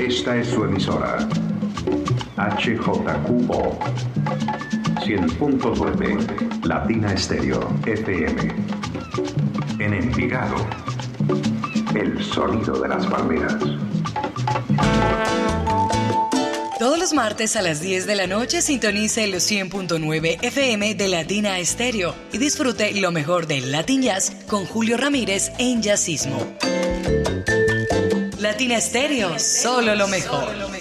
Esta es su emisora. HJQO 100.9 Latina Estéreo FM. En Envigado, el sonido de las palmeras. Todos los martes a las 10 de la noche sintonice los 100.9 FM de Latina Estéreo y disfrute lo mejor del Latin Jazz con Julio Ramírez en Jazzismo. Latina Estéreo, solo lo mejor.